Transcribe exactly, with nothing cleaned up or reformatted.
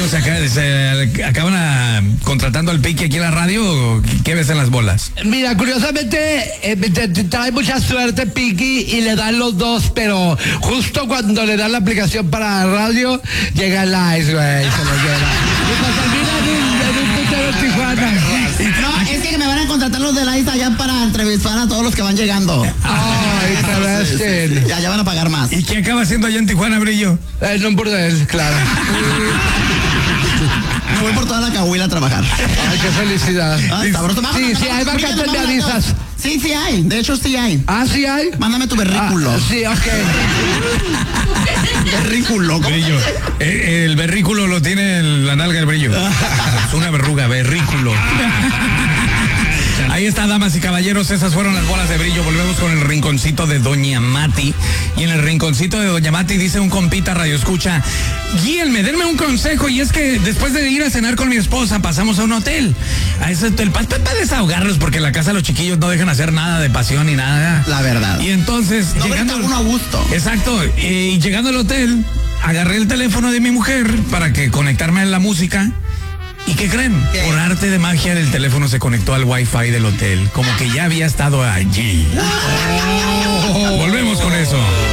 se, acaba, se acaban a, contratando al Piqui aquí en la radio. ¿Qué ves en las bolas? Mira, curiosamente eh, te, te trae mucha suerte Piqui y le dan los dos, pero justo cuando le dan la aplicación para radio, llega el Ice, güey, se lo lleva. Y pues termina en un, en un putero en Tijuana. No, es que me van a contratar los de la isla allá para entrevistar a todos los que van llegando. Ay, Sebastián. Ya, ya van a pagar más. ¿Y qué acaba haciendo allá en Tijuana, Brillo? En un burdel, claro. Me voy por toda la Cahuila a trabajar. Ay, qué felicidad. Ay, sabroso. Sí, sí, hay vacantes, me avisas. Sí, sí hay. De hecho, sí hay. Ah, sí hay. Mándame tu berrículo. Ah, sí, ok. Berrículo. Brillo. Eh, el berrículo lo tiene en la nalga el Brillo. Es una verruga, berrículo. Ahí está, damas y caballeros, esas fueron las bolas de Brillo. Volvemos con el rinconcito de Doña Mati. Y en el rinconcito de Doña Mati dice un compita radio escucha: guíenme, denme un consejo. Y es que después de ir a cenar con mi esposa, pasamos a un hotel. A ese hotel para pa, pa desahogarlos, porque en la casa los chiquillos no dejan hacer nada de pasión ni nada. La verdad. Y entonces, no llegando uno a gusto. Exacto. Y llegando al hotel, agarré el teléfono de mi mujer para que conectarme a la música. ¿Y qué creen? ¿Qué? Por arte de magia el teléfono se conectó al wifi del hotel, como que ya había estado allí. Oh. Volvemos con eso.